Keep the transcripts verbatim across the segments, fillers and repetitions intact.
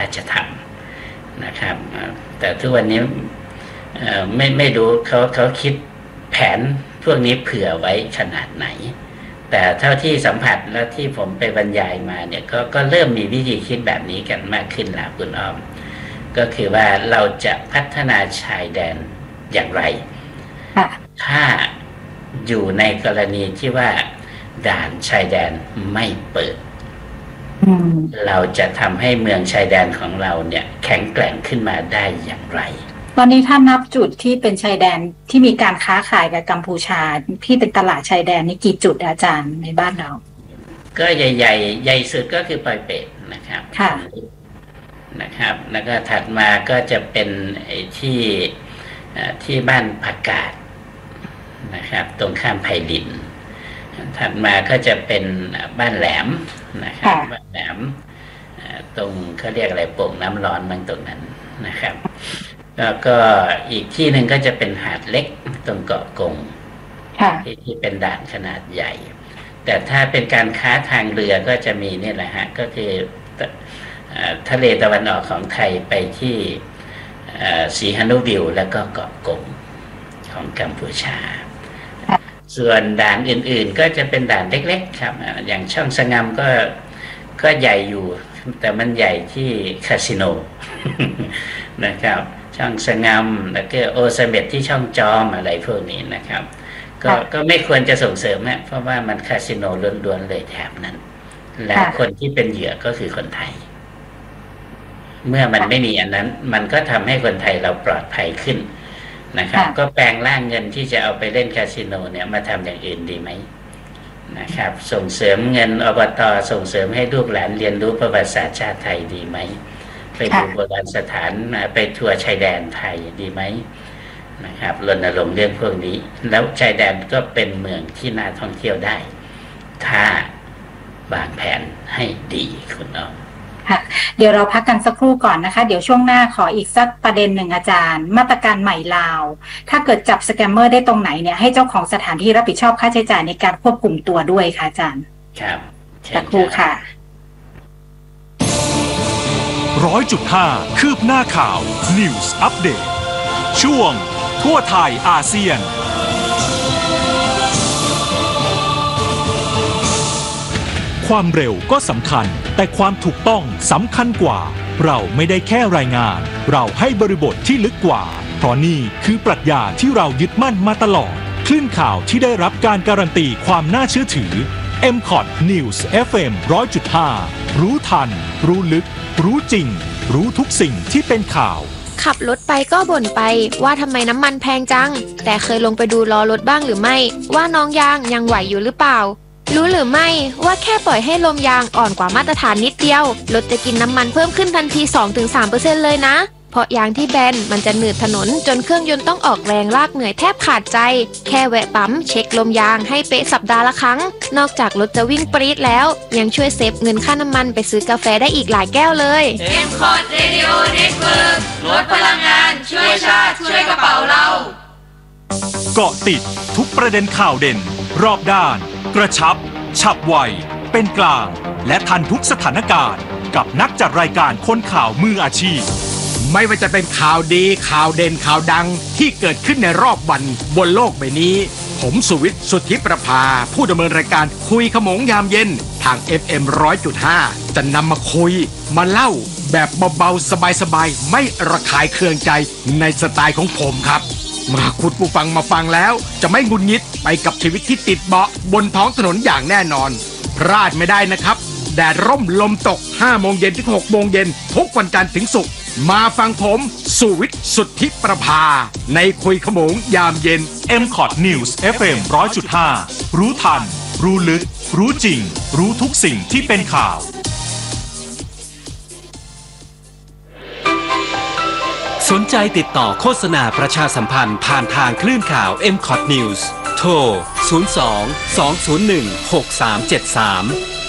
จะทำนะครับแต่ทุกวันนี้ไม่ไม่รู้เขาเขาคิดแผนพวกนี้เผื่อไว้ขนาดไหนแต่เท่าที่สัมผัสและที่ผมไปบรรยายมาเนี่ยก็ก็เริ่มมีวิธีคิดแบบนี้กันมากขึ้นแล้วคุณอ้อมก็คือว่าเราจะพัฒนาชายแดนอย่างไรถ้าอยู่ในกรณีที่ว่าด่านชายแดนไม่เปิดเราจะทำให้เมืองชายแดนของเราเนี่ยแข็งแกร่งขึ้นมาได้อย่างไรตอนนี้ถ้านับจุดที่เป็นชายแดนที่มีการค้าขายกับกัมพูชาที่เป็นตลาดชายแดนนี่กี่จุดอาจารย์ในบ้านเราก็ใหญ่ๆใหญ่สุดก็คือปอยเปตนะครับค่ะนะครับแล้วก็ถัดมาก็จะเป็นไอ้ที่ที่บ้านผักกาดนะครับตรงข้ามไผ่ลินถัดมาก็จะเป็นบ้านแหลมนะครับบ้านแหลมตรงเขาเรียกอะไรโป่งน้ำร้อนบางตรงนั้นนะครับแล้วก็อีกที่หนึ่งก็จะเป็นหาดเล็กตรงเกาะกงที่ที่เป็นด่านขนาดใหญ่แต่ถ้าเป็นการค้าทางเรือก็จะมีนี่แหละฮะก็คือทะเลตะวันออกของไทยไปที่สีหนุวิวแล้วก็เกาะกงของกัมพูชาส่วนด่านอื่นๆก็จะเป็นด่านเล็กๆครับอย่างช่องสงามก็ก็ใหญ่อยู่แต่มันใหญ่ที่คาสิโนนะครับช่องสงามแล้วก็โอซาเมตที่ช่องจอมอะไรพวกนี้นะครับก็ก็ไม่ควรจะส่งเสริมนะเพราะว่ามันคาสิโนล้วนๆเลยแถบนั้นและคนที่เป็นเหยื่อก็คือคนไทยเมื่อมันไม่มีอันนั้นมันก็ทำให้คนไทยเราปลอดภัยขึ้นนะครับก็แปลงร่างเงินที่จะเอาไปเล่นคาสิโนเนี่ยมาทำอย่างอื่นดีไหมนะครับส่งเสริมเงินอบต.ส่งเสริมให้ลูกหลานเรียนรู้ประวัติศาสตร์ชาติไทยดีไหมไปดูโบราณสถานไปทัวร์ชายแดนไทยดีไหมนะครับรณรงค์เรื่องพวกนี้แล้วชายแดนก็เป็นเมืองที่น่าท่องเที่ยวได้ถ้าวางแผนให้ดีคุณน้องค่ะเดี๋ยวเราพักกันสักครู่ก่อนนะคะเดี๋ยวช่วงหน้าขออีกสักประเด็นหนึ่งอาจารย์มาตรการใหม่ลาวถ้าเกิดจับสแกมเมอร์ได้ตรงไหนเนี่ยให้เจ้าของสถานที่รับผิดชอบค่าใช้จ่ายในการควบคุมตัวด้วยค่ะอาจารย์ครับสักครู่ค่ะร้อยจุดห้าคืบหน้าข่าว News Update ช่วงทั่วไทยอาเซียนความเร็วก็สำคัญแต่ความถูกต้องสำคัญกว่าเราไม่ได้แค่รายงานเราให้บริบทที่ลึกกว่าเพราะนี่คือปรัชญาที่เรายึดมั่นมาตลอดคลื่นข่าวที่ได้รับการการันตีความน่าเชื่อถือ เอ็ม คอท News เอฟ เอ็ม ร้อยจุดห้า รู้ทันรู้ลึกรู้จริงรู้ทุกสิ่งที่เป็นข่าวขับรถไปก็บ่นไปว่าทำไมน้ำมันแพงจังแต่เคยลงไปดูล้อรถบ้างหรือไม่ว่าน้องยางยังไหวอยู่หรือเปล่ารู้หรือไม่ว่าแค่ปล่อยให้ลมยางอ่อนกว่ามาตรฐานนิดเดียวรถจะกินน้ำมันเพิ่มขึ้นทันที สองถึงสามเปอร์เซ็นต์ เลยนะเพราะยางที่แบนมันจะหนืดถนนจนเครื่องยนต์ต้องออกแรงลากเหนื่อยแทบขาดใจแค่แวะปั๊มเช็คลมยางให้เป๊ะสัปดาห์ละครั้งนอกจากรถจะวิ่งปรี๊ดแล้วยังช่วยเซฟเงินค่าน้ำมันไปซื้อกาแฟได้อีกหลายแก้วเลยเอ็ม คอท Radio Network ลดพลังงานช่วยชาติช่วยกระเป๋าเราเกาะติดทุกประเด็นข่าวเด่นรอบด้านกระชับฉับไวเป็นกลางและทันทุกสถานการณ์กับนักจัดรายการคนข่าวมืออาชีพไม่ว่าจะเป็นข่าวดีข่าวเด่นข่าวดังที่เกิดขึ้นในรอบวันบนโลกใบนี้ผมสุวิทย์สุทธิประภาผู้ดำเนินรายการคุยขโมงยามเย็นทาง เอฟ เอ็ม ร้อยจุดห้า จะนำมาคุยมาเล่าแบบเบาๆสบายๆไม่ระคายเคืองใจในสไตล์ของผมครับมาคุณผู้ฟังมาฟังแล้วจะไม่งุนงิดไปกับชีวิตที่ติดเบาะบนท้องถนนอย่างแน่นอนพลาดไม่ได้นะครับแดดร่มลมตกห้าโมงเย็นถึงหกโมงเย็นทุกวันจันทร์ถึงศุกร์มาฟังผมสุวิทย์สุทธิประภาในคุยขโมงยามเย็นเอ็ม คอท News เอฟ เอ็ม ร้อยจุดห้า รู้ทันรู้ลึกรู้จริงรู้ทุกสิ่งที่เป็นข่าวสนใจติดต่อโฆษณาประชาสัมพันธ์ผ่านทางคลื่นข่าว เอ็ม คอท News โทร ศูนย์ สอง สอง ศูนย์ หนึ่ง หก สาม เจ็ด สาม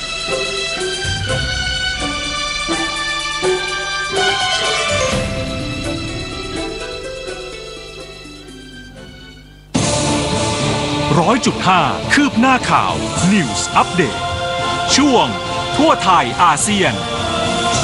ร้อยจุดห้าคืบหน้าข่าว News Update ช่วงทั่วไทยอาเซียน